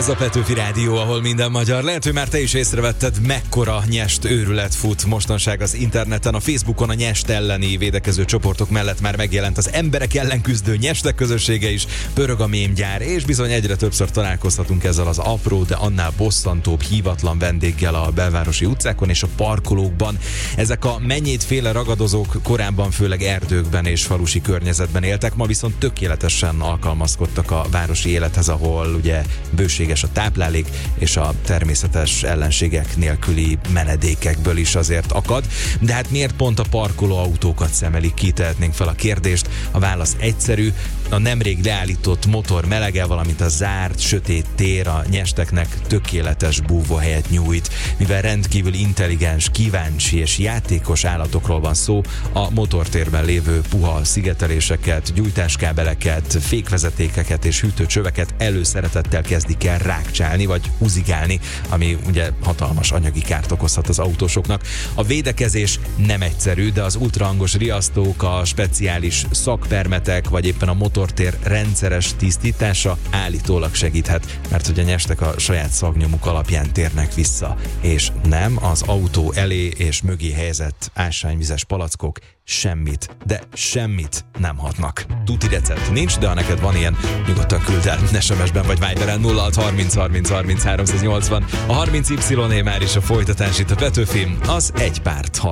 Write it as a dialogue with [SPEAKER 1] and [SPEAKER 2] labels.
[SPEAKER 1] Ez a Petőfi Rádió, ahol minden magyar. Lehet, hogy már te is észrevetted, mekkora nyest őrület fut mostanság az interneten. A Facebookon a nyest elleni védekező csoportok mellett már megjelent az emberek ellen küzdő nyestek közössége is, pörög a mémgyár, és bizony egyre többször találkozhatunk ezzel az apró, de annál bosszantóbb, hívatlan vendéggel a belvárosi utcákon és a parkolókban. Ezek a mennyétféle ragadozók korábban főleg erdőkben és falusi környezetben éltek, ma viszont tökéletesen alkalmazkodtak a városi élethez, ahol ugye bőséges a táplálék, és a természetes ellenségek nélküli menedékekből is azért akad. De hát miért pont a parkolóautókat szemelik ki? Tehetnénk fel a kérdést. A válasz egyszerű: a nemrég leállított motor melege, valamint a zárt, sötét tér a nyesteknek tökéletes búvóhelyet nyújt. Mivel rendkívül intelligens, kíváncsi és játékos állatokról van szó, a motortérben lévő puha szigeteléseket, gyújtáskábeleket, fékvezetékeket és hűtőcsöveket előszeretettel kezdik el rákcsálni vagy húzigálni, ami ugye hatalmas anyagi kárt okozhat az autósoknak. A védekezés nem egyszerű, de az ultrahangos riasztók, a speciális szakpermetek, vagy éppen a motortér rendszeres tisztítása állítólag segíthet, mert hogy a nyestek a saját szagnyomuk alapján térnek vissza. És nem, az autó elé és mögé helyezett ásványvizes palackok semmit, de semmit nem hatnak. Tuti recept nincs, de ha neked van ilyen, nyugodtan küld el SMS-ben vagy Viberen 0630 30 30 380. A 30Y-é már is a folytatás itt a Petőfin, az egy párt hall.